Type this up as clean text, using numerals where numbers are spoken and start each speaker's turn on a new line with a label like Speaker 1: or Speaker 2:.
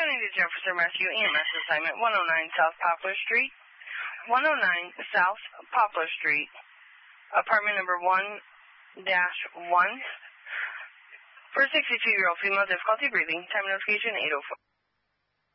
Speaker 1: Returning to Jefferson Rescue EMS assignment, 109 South Poplar Street. 109 South Poplar Street, apartment number 1-1. For a 62-year-old female, difficulty breathing, time notification 8:04.